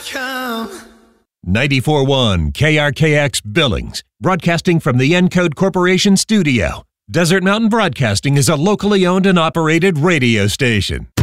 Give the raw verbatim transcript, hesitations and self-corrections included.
come. ninety-four point one K R K X Billings, broadcasting from the Encode Corporation studio. Desert Mountain Broadcasting is a locally owned and operated radio station.